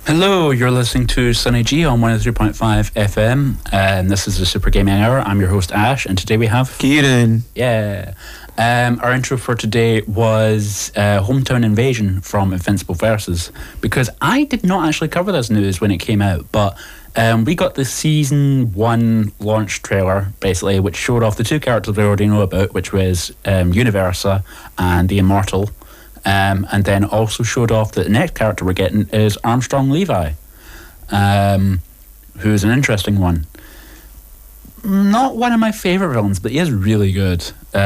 Hello, you're listening to Sunny G on 103.5 FM, and this is the Super Gaming Hour. I'm your host, Ash, and today we have... Kieran. Yeah. Our intro for today was Hometown Invasion from Invincible Versus, because I did not actually cover this news when it came out, but we got the Season 1 launch trailer, basically, which showed off the two characters we already know about, which was Universa and the Immortal. And then also showed off that the next character we're getting is Armstrong Levi, who's an interesting one. Not one of my favourite villains, but he is really good.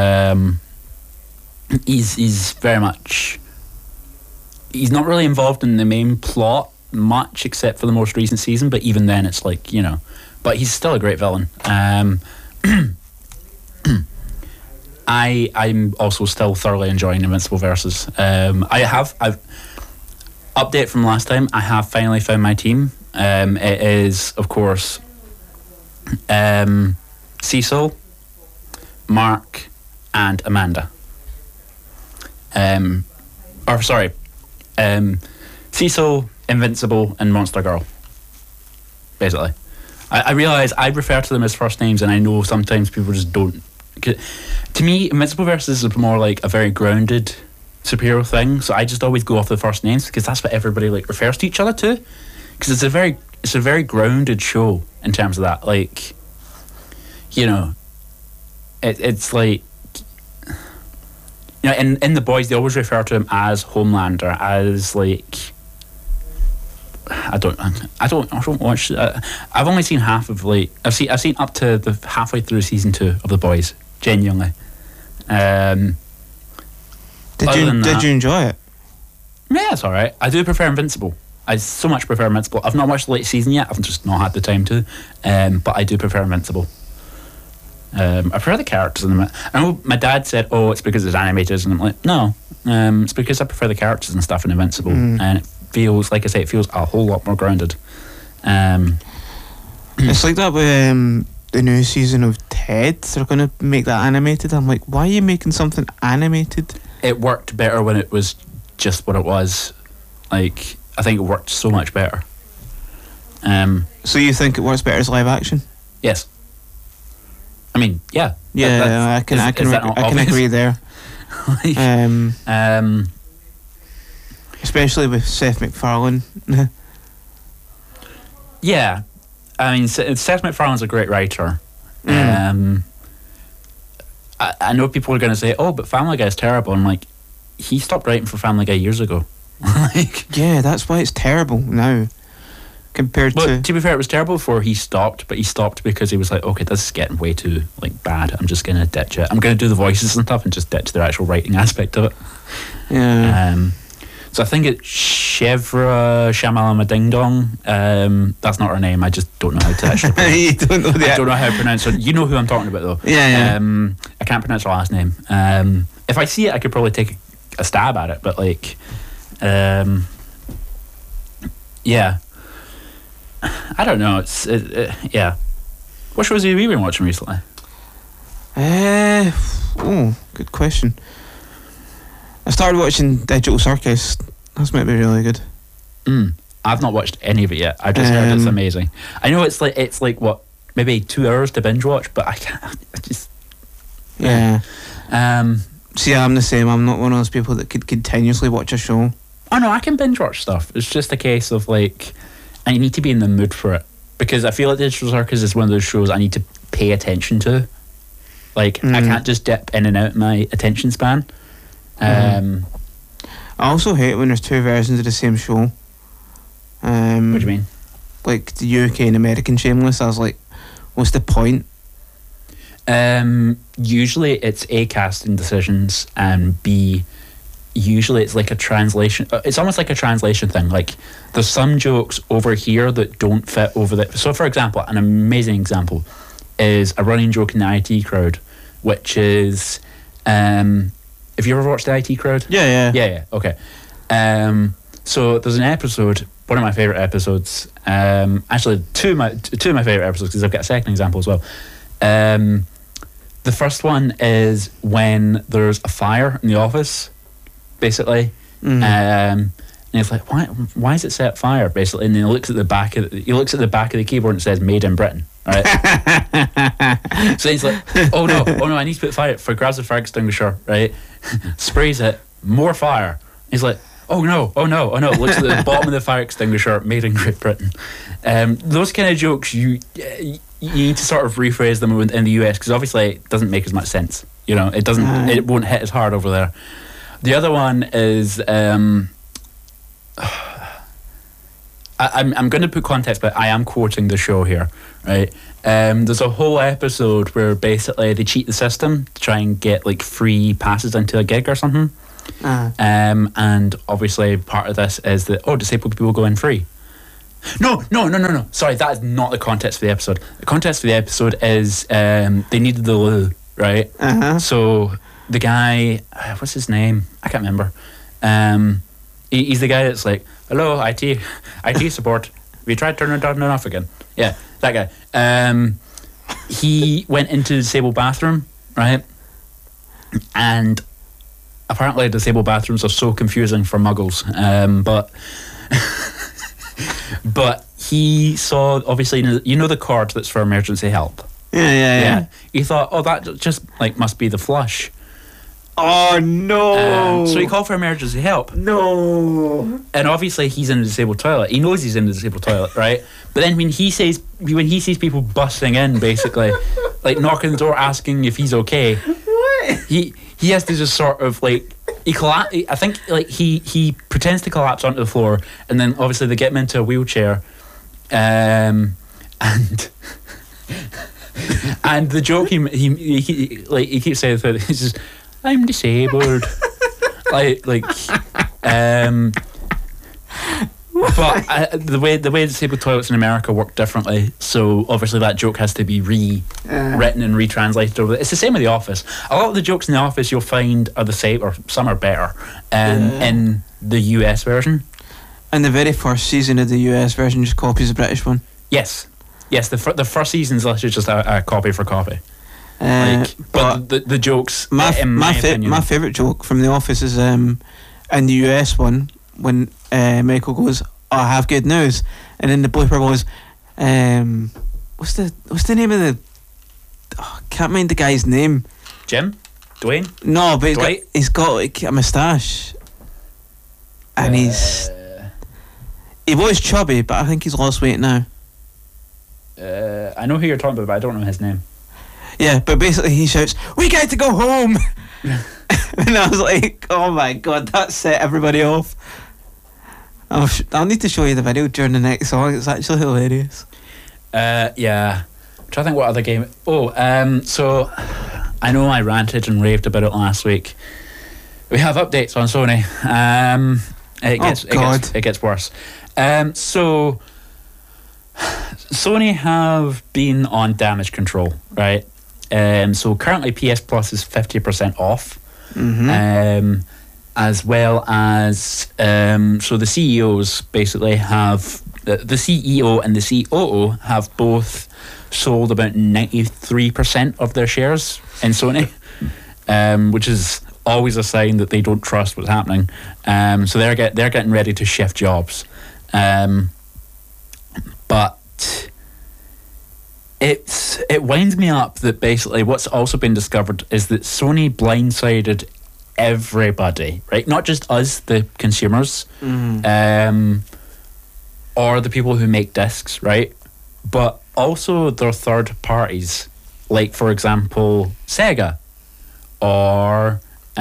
He's very much... He's not really involved in the main plot much, except for the most recent season, but even then it's like, you know... But he's still a great villain. I'm also still thoroughly enjoying Invincible Versus. I've update from last time. I have finally found my team. It is, of course, Cecil, Mark, and Amanda. Cecil, Invincible, and Monster Girl. Basically, I realise I refer to them as first names, and I know sometimes people just don't. To me, Invincible Versus is more like a very grounded superhero thing, so I just always go off the first names because that's what everybody like refers to each other to. Because it's a very grounded show in terms of that. Like, you know, it's like, you know, in The Boys they always refer to him as Homelander, as like. I don't watch. I've only seen half of like I've seen up to the halfway through season 2 of The Boys. Genuinely. Did you enjoy it? Yeah, it's all right. I do prefer Invincible. I so much prefer Invincible. I've not watched the latest season yet. I've just not had the time to. But I do prefer Invincible. I prefer the characters in them. I know my dad said, "Oh, it's because it's animated," and I'm like, "No, it's because I prefer the characters and stuff in Invincible." And it feels, like I say, it feels a whole lot more grounded. It's like that with the new season of Ted. They're going to make that animated. I'm like, why are you making something animated? It worked better when it was just what it was. Like, I think it worked so much better. So you think it works better as live action? Yes. I mean, yeah. Yeah, I can agree there. Like, especially with Seth MacFarlane. Yeah. I mean, Seth MacFarlane's a great writer. I know people are going to say, "Oh, but Family Guy is terrible." I'm like, he stopped writing for Family Guy years ago. Like, yeah, that's why it's terrible now. Compared to be fair, it was terrible before he stopped, but he stopped because he was like, "Okay, this is getting way too like bad. I'm just going to ditch it. I'm going to do the voices and stuff and just ditch the actual writing aspect of it." Yeah. So I think it's Chevra Shamalama Ding Dong. That's not her name. I just don't know how to actually pronounce You don't know that. I don't know how to pronounce her. You know who I'm talking about, though. Yeah. I can't pronounce her last name. If I see it, I could probably take a stab at it. But, like, yeah. I don't know. Yeah. What shows have you been watching recently? Good question. I started watching Digital Circus. That's meant to be really good. I've not watched any of it yet. I've just heard it's amazing. I know it's like what, maybe 2 hours to binge watch, but I can't. I just yeah. See, I'm the same. I'm not one of those people that could continuously watch a show. Oh no, I can binge watch stuff. It's just a case of like, I need to be in the mood for it, because I feel like Digital Circus is one of those shows I need to pay attention to. Like, I can't just dip in and out my attention span. I also hate when there's 2 versions of the same show. What do you mean? Like the UK and American Shameless. I was like, what's the point? Usually it's A, casting decisions, and B, usually it's like a translation. It's almost like a translation thing. Like, there's some jokes over here that don't fit over there. So, for example, an amazing example is a running joke in the IT Crowd, which is, have you ever watched the IT Crowd? Yeah. Okay. So there's an episode, one of my favourite episodes, actually two of my favourite episodes, because I've got a second example as well. The first one is when there's a fire in the office, basically, And he's like, why is it set fire, basically? And then he looks at the back of the keyboard and it says "Made in Britain." Right. So he's like, oh no, I need to put fire. For grabs the fire extinguisher, right? Sprays it, more fire. He's like, oh no. Looks at the bottom of the fire extinguisher, "Made in Great Britain." Those kind of jokes, you need to sort of rephrase them in the US, because obviously it doesn't make as much sense. You know, it doesn't. It won't hit as hard over there. The other one is. I'm going to put context, but I am quoting the show here, right? There's a whole episode where basically they cheat the system to try and get like free passes into a gig or something. And obviously part of this is that disabled people go in free. No. Sorry, that is not the context for the episode. The context for the episode is they needed the loo, right? So the guy, what's his name? I can't remember. He's the guy that's like, hello, IT support. Have you tried turning it on and off again? Yeah, that guy. He went into the disabled bathroom, right? And apparently disabled bathrooms are so confusing for muggles. But he saw, obviously, you know the cord that's for emergency help? Yeah. He thought, that just like must be the flush. Oh no! So he called for emergency help. No. And obviously he's in a disabled toilet. He knows he's in a disabled toilet, right? But then when he sees people busting in, basically, like knocking the door, asking if he's okay, What? he has to just sort of like I think like he pretends to collapse onto the floor, and then obviously they get him into a wheelchair, and and the joke he keeps saying that he's just, I'm disabled. But the way disabled toilets in America work differently, so obviously that joke has to be rewritten and retranslated over. It's the same with The Office. A lot of the jokes in The Office you'll find are the same, or some are better, in the US version. And the very first season of the US version just copies the British one. Yes. The first season's literally just a copy for copy. But the jokes, my favourite joke from The Office is in the US one, when Michael goes, I have good news, and then the blooper was, what's the name of the, can't mind the guy's name. Jim? Dwayne? No, but he's got like a moustache, and he was chubby, but I think he's lost weight now. I know who you're talking about, but I don't know his name. Yeah, but basically he shouts, "We get to go home!" And I was like, oh my god, that set everybody off. I'll need to show you the video during the next song. It's actually hilarious. Yeah. I'm trying to think what other game. So I know I ranted and raved about it last week. We have updates on Sony. It gets worse. So Sony have been on damage control, right? So currently PS Plus is 50% off. As well as so the CEOs basically have the CEO and the COO have both sold about 93% of their shares in Sony, which is always a sign that they don't trust what's happening. So they're getting ready to shift jobs, but it winds me up that basically what's also been discovered is that Sony blindsided everybody, right? Not just us, the consumers, or the people who make discs, right? But also their third parties, like for example Sega or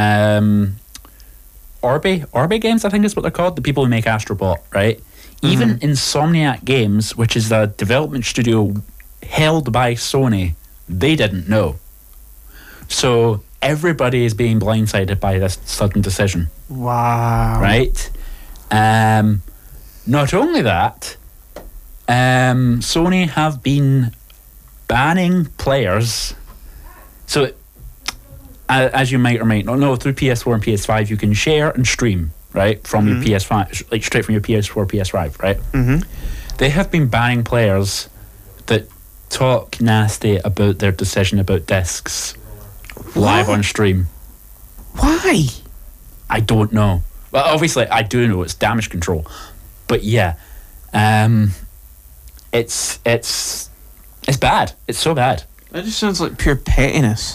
Orbi Games, I think is what they're called, the people who make Astro Bot, right? Even Insomniac Games, which is a development studio held by Sony, they didn't know. So everybody is being blindsided by this sudden decision. Wow. Right? Not only that, Sony have been banning players. So, as you might or might not know, through PS4 and PS5, you can share and stream, right, from your PS5, like straight from your PS4, PS5, right? They have been banning players that talk nasty about their decision about discs live on stream. Why? I don't know. Well, obviously, I do know it's damage control, but yeah, it's bad. It's so bad. That just sounds like pure pettiness.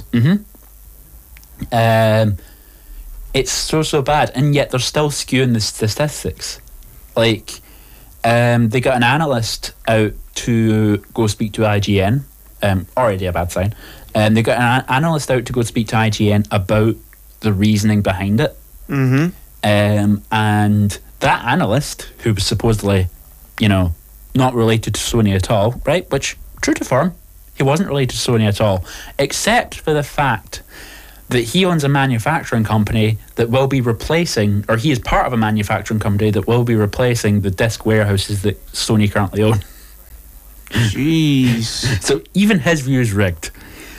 It's so bad, and yet they're still skewing the statistics. Like, they got an analyst out to go speak to IGN. Already a bad sign. They got an analyst out to go speak to IGN about the reasoning behind it. And that analyst, who was supposedly, not related to Sony at all, right? Which, true to form, he wasn't related to Sony at all, except for the fact that he owns a manufacturing company that will be replacing, or he is part of a manufacturing company that will be replacing the disk warehouses that Sony currently own. Jeez. So even his view is rigged.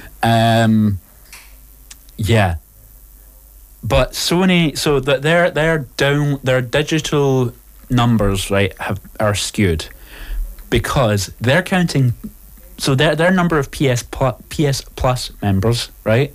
Yeah. But Sony, so that their digital numbers, right, are skewed because they're counting. So their number of PS Plus members, right,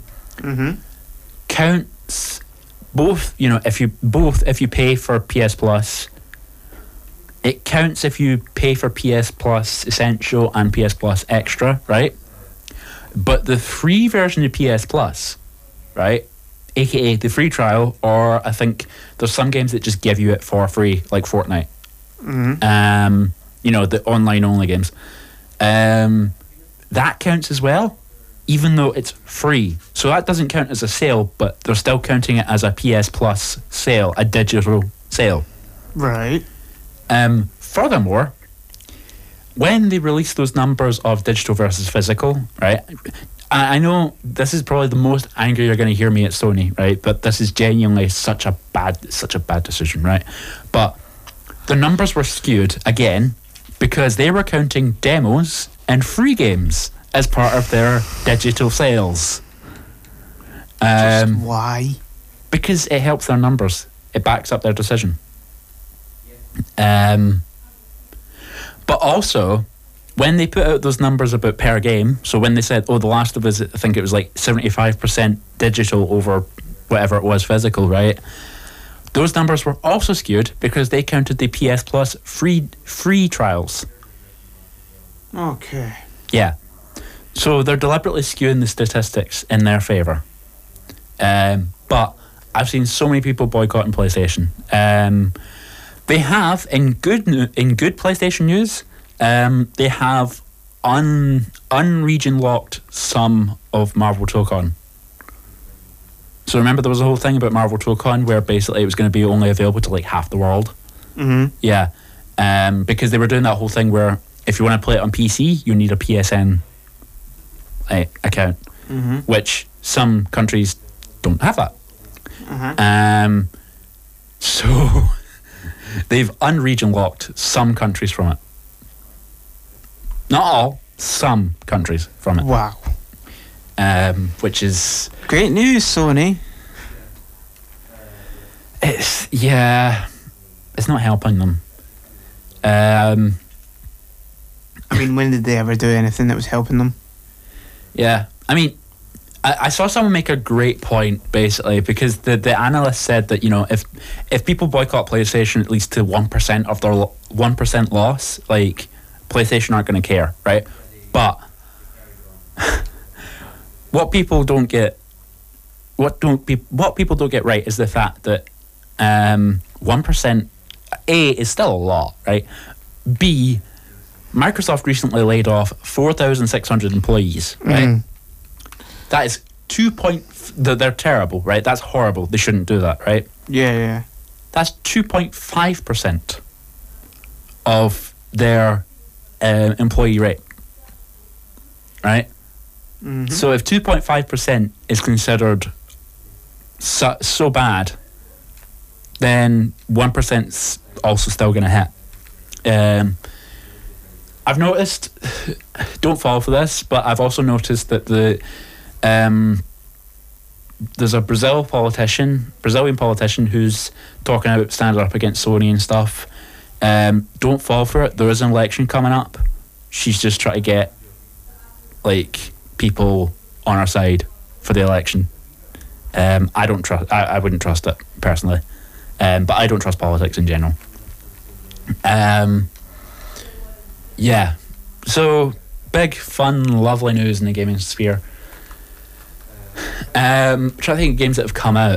counts both. If you pay for PS Plus, it counts if you pay for PS Plus Essential and PS Plus Extra, right? But the free version of PS Plus, right, aka the free trial, or I think there's some games that just give you it for free, like Fortnite. The online only games. That counts as well, even though it's free. So that doesn't count as a sale, but they're still counting it as a PS Plus sale, a digital sale. Right. Furthermore, when they release those numbers of digital versus physical, right? I know this is probably the most angry you're going to hear me at Sony, right? But this is genuinely such a bad decision, right? But the numbers were skewed again because they were counting demos and free games as part of their digital sales. Just why? Because it helps their numbers. It backs up their decision. But also, when they put out those numbers about per game, so when they said, The Last of Us, I think it was like 75% digital over whatever it was physical, right? Those numbers were also skewed because they counted the PS Plus free trials. Okay. Yeah. So they're deliberately skewing the statistics in their favour. But I've seen so many people boycotting PlayStation. They have, in good PlayStation news, they have unregion locked some of Marvel ToeCon. So remember there was a whole thing about Marvel ToeCon where basically it was going to be only available to like half the world. Yeah. Because they were doing that whole thing where if you want to play it on PC, you need a PSN account, which some countries don't have that. So they've unregion locked some countries from it. Not all, some countries from it. Wow. Which is great news, Sony. It's not helping them. I mean, when did they ever do anything that was helping them? Yeah, I mean, I saw someone make a great point basically because the analyst said that if people boycott PlayStation at least to 1% of their 1% loss, like PlayStation aren't going to care, right? But what people don't get right is the fact that 1% is still a lot, right? B, Microsoft recently laid off 4,600 employees, right? That is they're terrible, right? That's horrible. They shouldn't do that, right? Yeah. That's 2.5% of their employee rate, right? So if 2.5% is considered so bad, then 1%'s also still going to hit. I've noticed, don't fall for this, but I've also noticed that there's a Brazilian politician who's talking about standing up against Sony and stuff. Don't fall for it. There is an election coming up. She's just trying to get people on her side for the election. I wouldn't trust it personally. but I don't trust politics in general. Yeah, so big, fun, lovely news in the gaming sphere. Trying to think of games that have come out.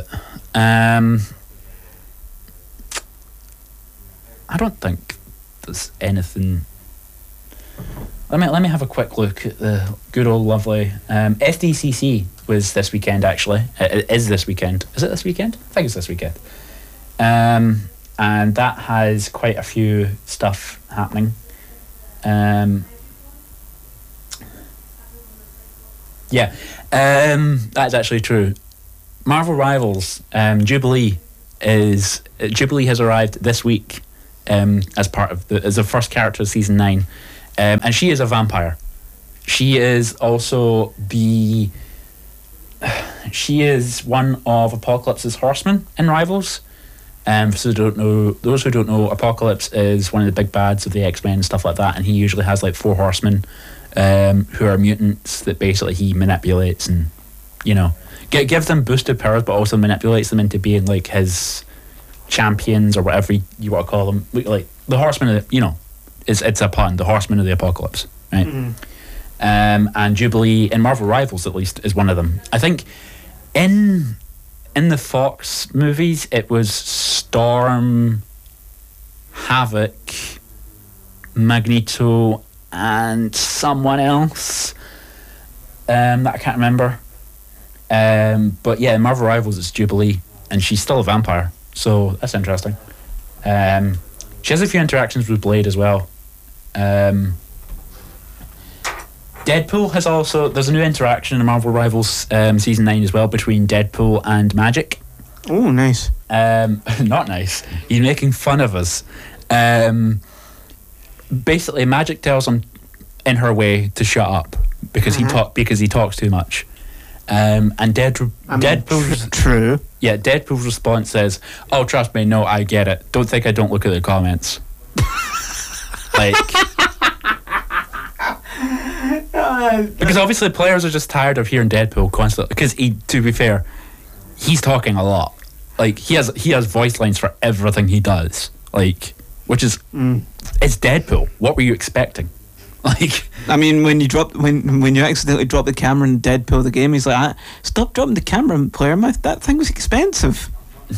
I don't think there's anything. Let me have a quick look at the good old lovely SDCC was this weekend. Actually, it is this weekend. Is it this weekend? I think it's this weekend. And that has quite a few stuff happening. Yeah, that's actually true. Marvel Rivals Jubilee has arrived this week as part of as the first character of season 9, and she is a vampire. She is also she is one of Apocalypse's horsemen in Rivals. For those who don't know, Apocalypse is one of the big bads of the X-Men and stuff like that, and he usually has like 4 horsemen who are mutants that basically he manipulates and, gives them boosted powers, but also manipulates them into being like his champions or whatever you want to call them. Like the horsemen of it's a pun, the horsemen of the Apocalypse, right? Mm-hmm. And Jubilee, in Marvel Rivals at least, is one of them. I think in the Fox movies, it was Storm, Havoc, Magneto, and someone else that I can't remember. But yeah, in Marvel Rivals, it's Jubilee, and she's still a vampire, so that's interesting. She has a few interactions with Blade as well. Deadpool has also... There's a new interaction in Marvel Rivals Season 9 as well between Deadpool and Magic. Oh, nice. Not nice. He's making fun of us. Basically, Magic tells him in her way to shut up because he talks too much. And Deadpool's... True. Yeah, Deadpool's response says, "Oh, trust me, no, I get it. Don't think I don't look at the comments." Because obviously players are just tired of hearing Deadpool constantly. Because to be fair, he's talking a lot. Like he has voice lines for everything he does. Like, which is it's Deadpool. What were you expecting? Like, I mean, when you accidentally drop the camera in Deadpool the game, he's like, "Stop dropping the camera, player mouth. That thing was expensive."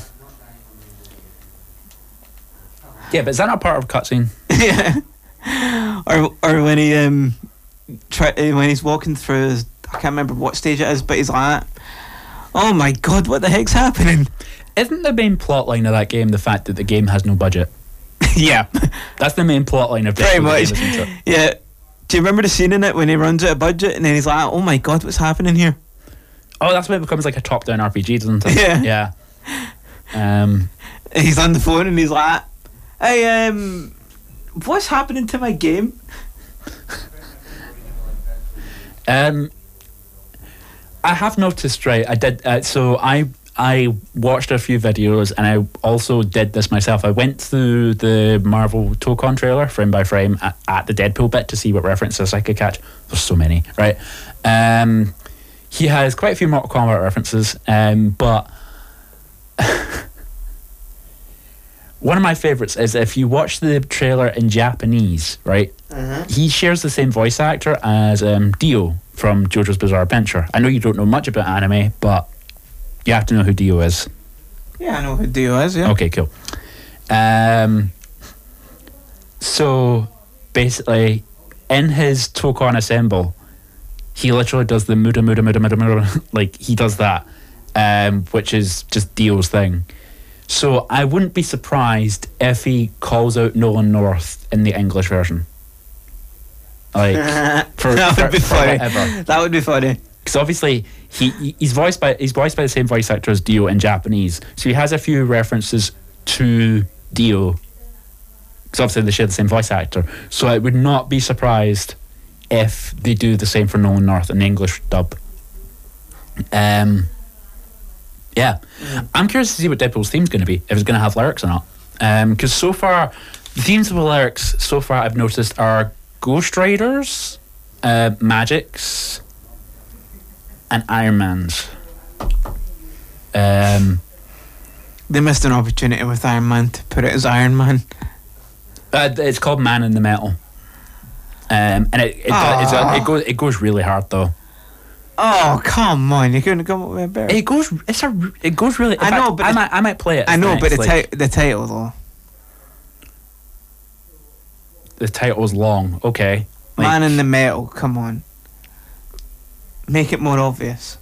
Yeah, but is that not part of a cutscene? Yeah. Or when he when he's walking through, I can't remember what stage it is, but he's like, "Oh my god, what the heck's happening?" Isn't the main plot line of that game the fact that the game has no budget? Yeah, that's the main plot line of very much. Game, isn't it? Yeah. Do you remember the scene in it when he runs out of budget and then he's like, "Oh my god, what's happening here?" Oh, that's when it becomes like a top-down RPG, doesn't it? Yeah. Yeah. He's on the phone and he's like, "Hey, what's happening to my game?" I have noticed, right? I did. So I watched a few videos, and I also did this myself. I went through the Marvel Tokon trailer frame by frame at the Deadpool bit to see what references I could catch. There's so many, right? He has quite a few Mortal Kombat references, but one of my favourites is if you watch the trailer in Japanese, right? He shares the same voice actor as Dio from JoJo's Bizarre Adventure. I know you don't know much about anime, but you have to know who Dio is. Yeah, I know who Dio is, yeah. Okay, cool. So, basically, in his Tokon Assemble, he literally does the muda, like, he does that, which is just Dio's thing. So, I wouldn't be surprised if he calls out Nolan North in the English version. Like, that would be funny. Whatever. That would be funny. Because obviously he's voiced by the same voice actor as Dio in Japanese, so he has a few references to Dio. Because obviously they share the same voice actor, so I would not be surprised if they do the same for Nolan North in the English dub. Yeah, I'm curious to see what Deadpool's theme's going to be, if it's going to have lyrics or not. Because so far, the themes of the lyrics so far I've noticed are Ghost Riders, Magics, and Iron Man's. They missed an opportunity with Iron Man to put it as Iron Man. It's called Man in the Metal. And it goes really hard though. Oh, come on! You couldn't come up with a better. It goes really. I know, but I might play it. I know, but next, the title though. The title's long. Okay. Man in the Metal. Come on. Make it more obvious.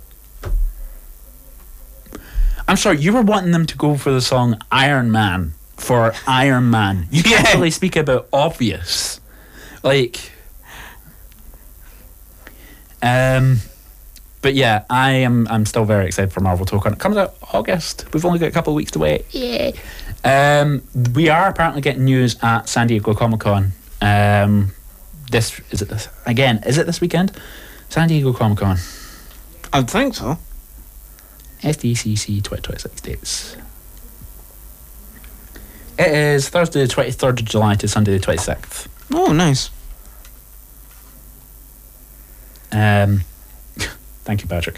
I'm sorry, you were wanting them to go for the song Iron Man for Iron Man. You can't really speak about obvious. Like, but yeah, I'm still very excited for Marvel Tokon. It comes out August. We've only got a couple of weeks to wait. Yeah. We are apparently getting news at San Diego Comic-Con. Is it this weekend? San Diego Comic-Con. I would think so. SDCC 2026 dates. It is Thursday the 23rd of July to Sunday the 26th. Oh, nice. Thank you, Patrick.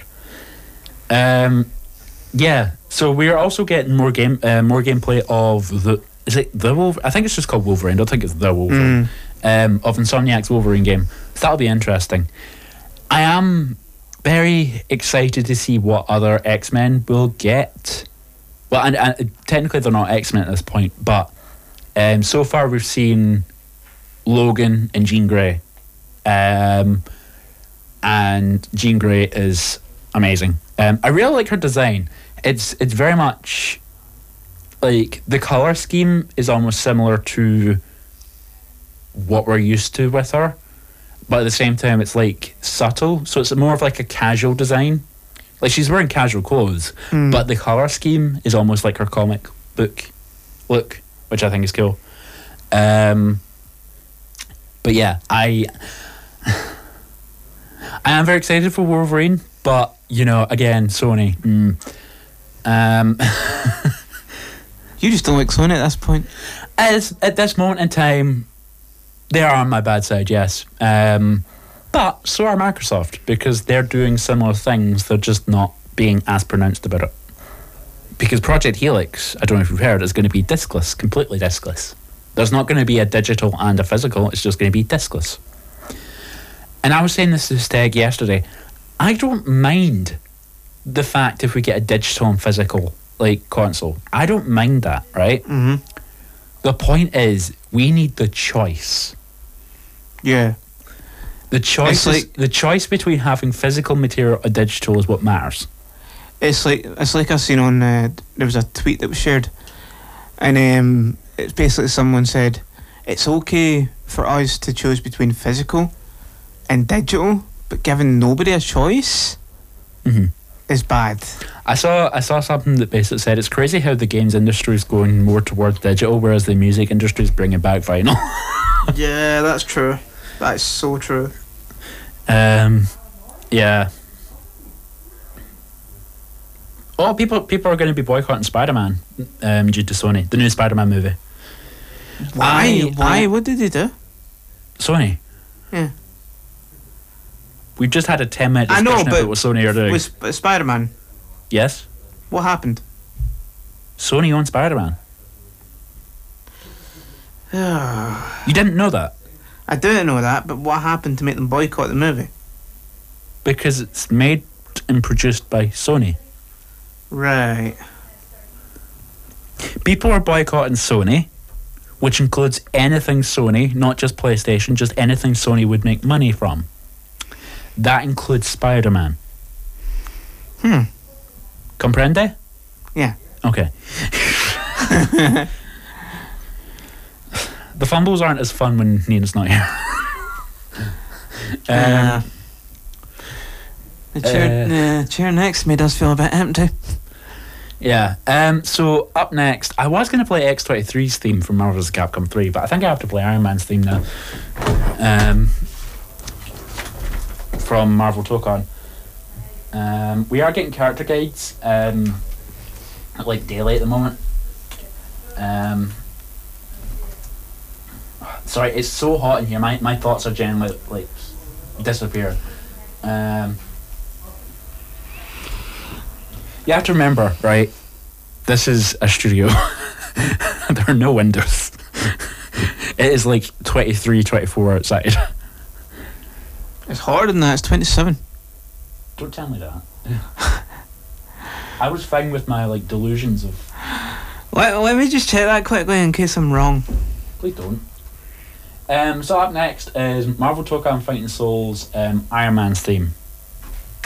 Yeah, so we are also getting more gameplay of the. Is it the Wolverine? I think it's just called Wolverine. I don't think it's the Wolverine. Of Insomniac's Wolverine game. So that'll be interesting. I am very excited to see what other X-Men will get. Well, and technically they're not X-Men at this point, but so far we've seen Logan and Jean Grey. And Jean Grey is amazing. I really like her design. It's very much like the colour scheme is almost similar to what we're used to with her, but at the same time it's like subtle, so it's more of like a casual design. Like she's wearing casual clothes, but the colour scheme is almost like her comic book look, which I think is cool. But yeah, I am very excited for Wolverine, but you know, again, Sony. You just don't like Sony at this point. At this moment in time, they are on my bad side, yes. But so are Microsoft, because they're doing similar things. They're just not being as pronounced about it. Because Project Helix, I don't know if you've heard, is going to be discless, completely discless. There's not going to be a digital and a physical. It's just going to be discless. And I was saying this to Steg yesterday. I don't mind the fact if we get a digital and physical like console. I don't mind that, right? Mm-hmm. The point is, we need the choice. Yeah. The choice between having physical material or digital is what matters. It's like I seen on there was a tweet that was shared, and it's basically someone said it's okay for us to choose between physical and digital, but giving nobody a choice is bad. I saw something that basically said it's crazy how the games industry is going more towards digital, whereas the music industry is bringing back vinyl. Yeah, that's true. That's so true. Yeah. Oh, people are going to be boycotting Spider-Man due to Sony, the new Spider-Man movie. Why? What did they do? Sony. Yeah. We've just had a 10-minute discussion about what Sony are doing. With Spider-Man. Yes. What happened? Sony owns Spider-Man. You didn't know that? I didn't know that, but what happened to make them boycott the movie? Because it's made and produced by Sony. Right. People are boycotting Sony, which includes anything Sony, not just PlayStation, just anything Sony would make money from. That includes Spider-Man. Comprende? Yeah. Okay. The fumbles aren't as fun when Nina's not here. The chair next made us feel a bit empty. Yeah. So up next, I was going to play X-23's theme from Marvel vs. Capcom 3, but I think I have to play Iron Man's theme now. From Marvel Tokon. We are getting character guides at like daily at the moment. Sorry, it's so hot in here. My thoughts are generally like disappear. You have to remember, right? This is a studio. There are no windows. It is like 23, 24 outside. It's harder than that. It's 27. Don't tell me that. I was fine with my like delusions of. Let me just check that quickly in case I'm wrong. Please don't. So up next is Marvel Tokyo and Fighting Souls Iron Man's theme.